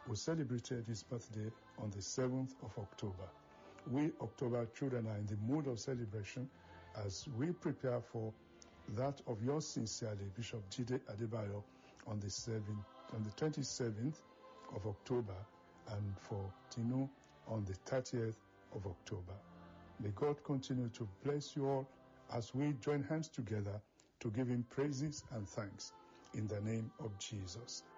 who celebrated his birthday on the 7th of October. We October children are in the mood of celebration as we prepare for that of yours sincerely, Bishop Jide Adebayo, on the 27th of October, and for Tinu on the 30th of October. May God continue to bless you all as we join hands together to give him praises and thanks in the name of Jesus.